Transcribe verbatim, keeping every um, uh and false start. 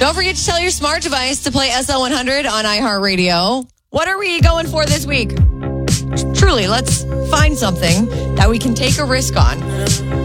Don't forget to tell your smart device to play S L one hundred on iHeartRadio. What are we going for this week? Truly, let's find something that we can take a risk on.